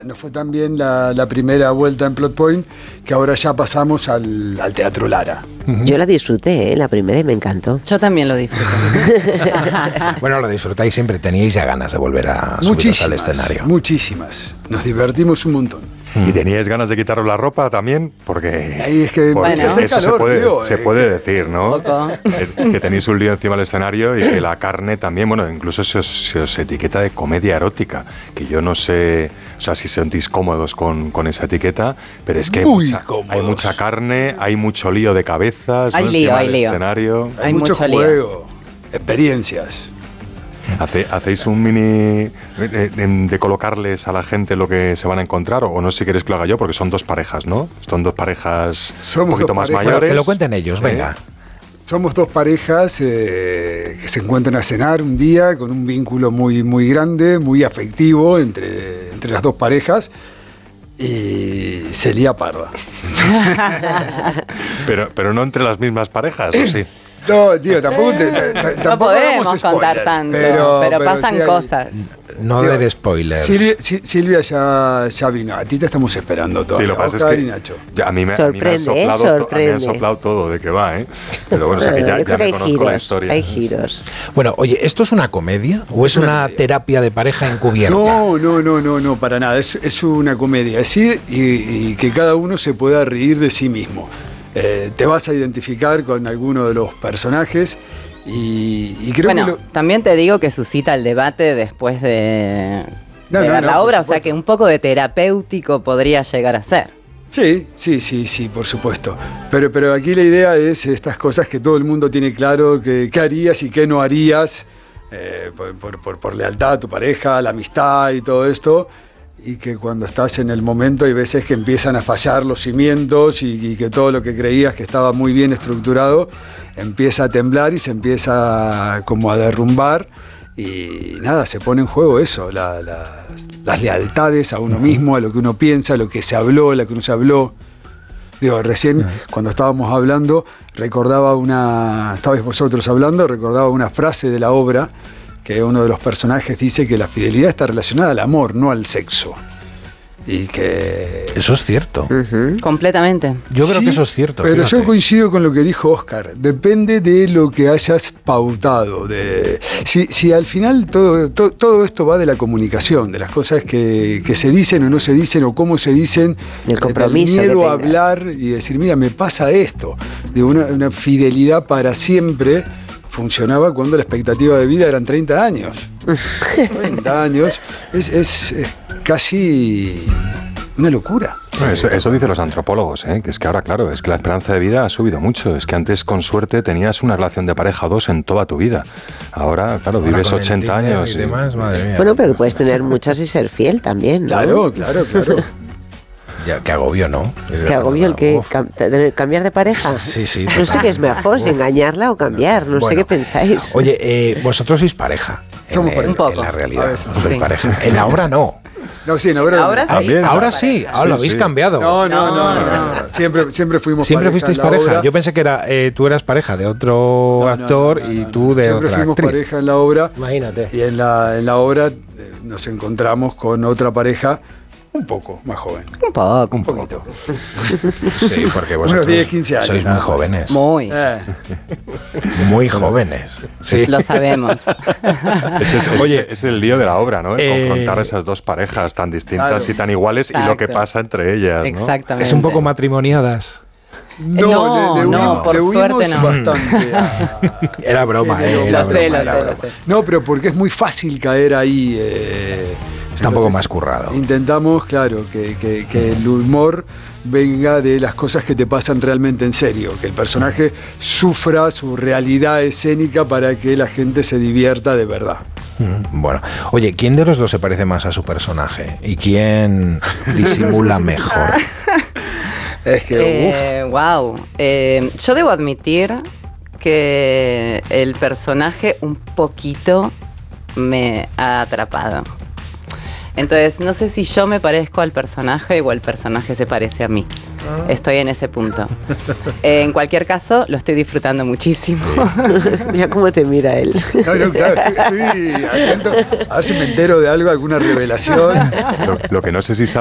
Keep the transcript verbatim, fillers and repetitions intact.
Nos fue también la, la primera vuelta en Plot Point, que ahora ya pasamos al, al Teatro Lara. Yo la disfruté, ¿eh? La primera, y me encantó. Yo también lo disfruté. Bueno, lo disfrutáis siempre. Teníais ya ganas de volver a subiros al escenario. Muchísimas. Nos divertimos un montón. ¿Y teníais ganas de quitaros la ropa también? Porque, Ahí es que porque bueno, eso calor, se puede, tío, se eh, puede que, decir, ¿no? Que, que tenéis un lío encima del escenario y que la carne también, bueno, incluso se os, se os etiqueta de comedia erótica, que yo no sé, o sea, si sentís cómodos con, con esa etiqueta, pero es que hay mucha, hay mucha carne, hay mucho lío de cabezas, hay ¿no? lío, encima hay del lío. escenario. Hay, Hay mucho, mucho lío. juego, experiencias. Hace, ¿Hacéis un mini eh, de colocarles a la gente lo que se van a encontrar? O no sé si queréis que lo haga yo, porque son dos parejas, ¿no? Son dos parejas Somos un poquito dos más parejas. mayores. Que lo cuenten ellos, ¿eh? venga. Somos dos parejas eh, que se encuentran a cenar un día con un vínculo muy, muy grande, muy afectivo entre, entre las dos parejas. Y se lía parda. Pero, pero no entre las mismas parejas, ¿o sí? No, tío, tampoco, te, te, te, No tampoco podemos hagamos contar spoiler, tanto, pero, pero pasan sí hay- cosas. No Digo, de spoiler. Silvia, Si- Silvia ya, ya vino. A ti te estamos esperando todavía. Sí, lo que pasa Oscar es y que Nacho. ya a mí me, a mí me han Sorprende, ¿eh? soplado, to- a mí me han Sorprende. soplado todo de que va, ¿eh? Pero bueno, o sea que ya, Yo ya creo que me hay conozco la giros, historia. hay giros. Bueno, oye, ¿esto es una comedia o es una terapia de pareja encubierta? No, no, no, no, no, para nada. Es, es una comedia. Es ir y, y que cada uno se pueda reír de sí mismo. Eh, te vas a identificar con alguno de los personajes y, y creo Bueno, que lo, también te digo que suscita el debate después de, No, de no, ver no, la por obra, o sea supuesto. que un poco de terapéutico podría llegar a ser. Sí, sí, sí, sí, por supuesto. Pero, pero aquí la idea es estas cosas que todo el mundo tiene claro, que qué harías y qué no harías, eh, por, por- por- por lealtad a tu pareja, la amistad y todo esto, y que cuando estás en el momento hay veces que empiezan a fallar los cimientos y, y que todo lo que creías que estaba muy bien estructurado empieza a temblar y se empieza como a derrumbar. Y nada, se pone en juego eso, la- la- las lealtades a uno mismo, a lo que uno piensa, a lo que se habló, a lo que no se habló. Digo, recién cuando estábamos hablando, recordaba una, estabais vosotros hablando, recordaba una frase de la obra, que uno de los personajes dice que la fidelidad está relacionada al amor, no al sexo. Y que... Eso es cierto. Ujú. Completamente. Yo creo Sí, que eso es cierto. Pero fíjate. yo coincido con lo que dijo Oscar. Depende de lo que hayas pautado. De, si, si al final todo, to- todo esto va de la comunicación, de las cosas que, que se dicen o no se dicen o cómo se dicen, Del compromiso del miedo que a tengas. hablar y decir, mira, me pasa esto. De una, una fidelidad para siempre funcionaba cuando la expectativa de vida eran treinta años. treinta años es, es- es casi una locura. Bueno, eso, eso dicen los antropólogos, ¿eh? Que es que ahora, claro, es que la esperanza de vida ha subido mucho. Es que antes, con suerte, tenías una relación de pareja o dos en toda tu vida. Ahora, claro, Ahora vives con el ochenta Tinder años. y y- demás, madre mía. Bueno, pero que puedes tener muchas y ser fiel también, ¿no? Claro, claro, claro. Ya, que agobio, ¿no? Que agobio el que Uf. cam- tener- cambiar de pareja. Sí, sí. No sé qué es mejor, si engañarla o cambiar, no sé Bueno. qué pensáis. Oye, eh, vosotros sois pareja. En, Somos en- pareja. Un poco. En la A realidad, veces. sois Sí. pareja. En la obra no. No, sí, no, ahora, Ahora sí. También. somos Ahora pareja. sí, ahora lo Sí, habéis sí. cambiado. No, no, no, No, no, no. no. Siempre, siempre fuimos Siempre pareja fuisteis en la pareja. obra. Yo pensé que era eh, tú eras pareja de otro No, no, actor no, no, y no, tú no. de Siempre otra fuimos actriz. pareja en la obra. Imagínate. Y en la, en la obra eh, nos encontramos con otra pareja un poco más joven. Un poco. Un poquito. Sí, porque Unos vosotros diez, quince años, sois nada muy más. jóvenes. Muy. Eh, Muy jóvenes. Sí. Lo sabemos. Ese es, ese Oye, es el lío de la obra, ¿no? El eh, confrontar esas dos parejas tan distintas claro. y tan iguales y lo que Exacto. pasa entre ellas, ¿no? Exactamente. Es un poco matrimoniadas. No, le- le no, huimos- por le huimos suerte no. bastante a- Era broma, Sí, eh, no, era Lo sé, broma, lo era sé, lo broma. sé. No, pero porque es muy fácil caer ahí. eh, Está un poco entonces, más currado. Intentamos, claro, que, que- que el humor venga de las cosas que te pasan realmente en serio, que el personaje sufra su realidad escénica para que la gente se divierta de verdad. Mm, Bueno, oye, ¿quién de los dos se parece más a su personaje? ¿Y quién disimula mejor? Es que, Eh, wow. Eh, yo debo admitir que el personaje un poquito me ha atrapado. Entonces, no sé si yo me parezco al personaje o el personaje se parece a mí. estoy en ese punto. Eh, en cualquier caso, lo estoy disfrutando muchísimo. Mira cómo te mira él. No, no, claro, estoy, estoy atento a ver si me entero de algo, alguna revelación. Lo, lo que no sé si